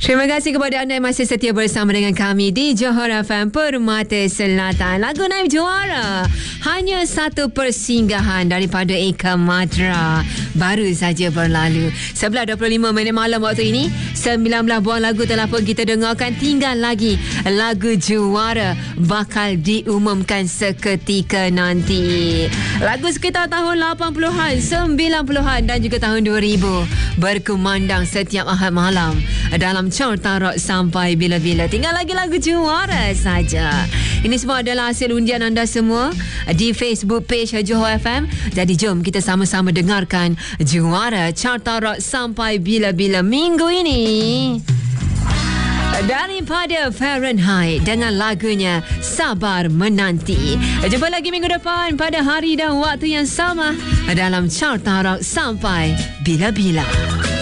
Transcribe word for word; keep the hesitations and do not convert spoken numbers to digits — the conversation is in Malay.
Terima kasih kepada anda yang masih setia bersama dengan kami di Johor F M Permata Selatan. Lagu Naib Juara hanya satu persinggahan daripada Eka Matra baru saja berlalu. sebelas dua puluh lima minit malam waktu ini, sembilan belas buah lagu telah pun kita dengarkan. Tinggal lagi lagu juara bakal diumumkan seketika nanti. Lagu sekitar tahun lapan puluhan, sembilan puluhan dan juga tahun dua ribu berkumandang setiap Ahad malam dalam carta rock sampai bila-bila. Tinggal lagi lagu juara saja. Ini semua adalah hasil undian anda semua di Facebook page Johor F M. Jadi jom kita sama-sama dengarkan juara carta rock sampai bila-bila minggu ini. Daripada Fahrenheit dengan lagunya Sabar Menanti. Jumpa lagi minggu depan pada hari dan waktu yang sama dalam carta rock sampai bila-bila.